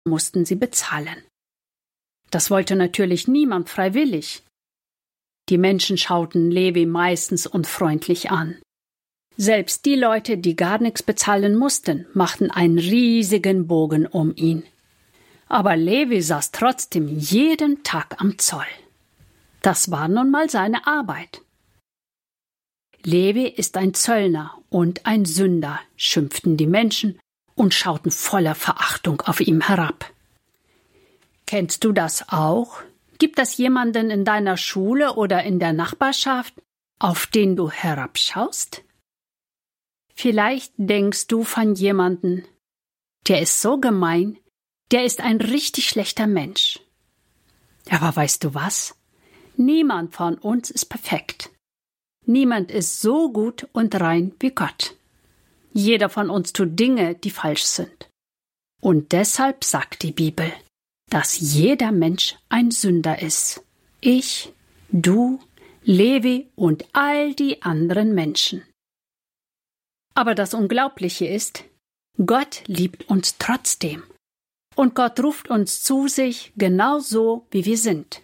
mussten sie bezahlen. Das wollte natürlich niemand freiwillig. Die Menschen schauten Levi meistens unfreundlich an. Selbst die Leute, die gar nichts bezahlen mussten, machten einen riesigen Bogen um ihn. Aber Levi saß trotzdem jeden Tag am Zoll. Das war nun mal seine Arbeit. Levi ist ein Zöllner und ein Sünder, schimpften die Menschen und schauten voller Verachtung auf ihn herab. Kennst du das auch? Gibt es jemanden in deiner Schule oder in der Nachbarschaft, auf den du herabschaust? Vielleicht denkst du von jemandem, der ist so gemein, der ist ein richtig schlechter Mensch. Aber weißt du was? Niemand von uns ist perfekt. Niemand ist so gut und rein wie Gott. Jeder von uns tut Dinge, die falsch sind. Und deshalb sagt die Bibel, dass jeder Mensch ein Sünder ist. Ich, du, Levi und all die anderen Menschen. Aber das Unglaubliche ist, Gott liebt uns trotzdem. Und Gott ruft uns zu sich genauso, wie wir sind.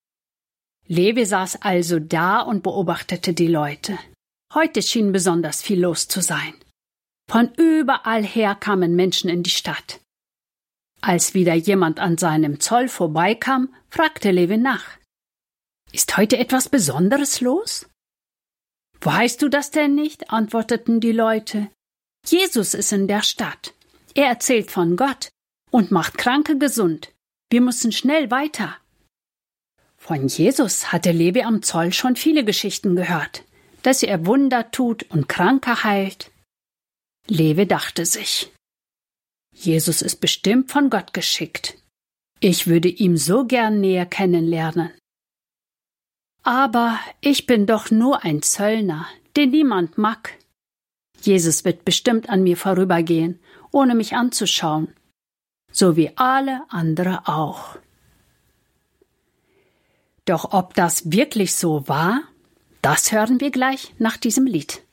Levi saß also da und beobachtete die Leute. Heute schien besonders viel los zu sein. Von überall her kamen Menschen in die Stadt. Als wieder jemand an seinem Zoll vorbeikam, fragte Levi nach. Ist heute etwas Besonderes los? Weißt du das denn nicht? Antworteten die Leute. Jesus ist in der Stadt. Er erzählt von Gott und macht Kranke gesund. Wir müssen schnell weiter. Von Jesus hatte Levi am Zoll schon viele Geschichten gehört, dass er Wunder tut und Kranke heilt. Levi dachte sich, Jesus ist bestimmt von Gott geschickt. Ich würde ihn so gern näher kennenlernen. Aber ich bin doch nur ein Zöllner, den niemand mag. Jesus wird bestimmt an mir vorübergehen, ohne mich anzuschauen, so wie alle andere auch. Doch ob das wirklich so war, das hören wir gleich nach diesem Lied.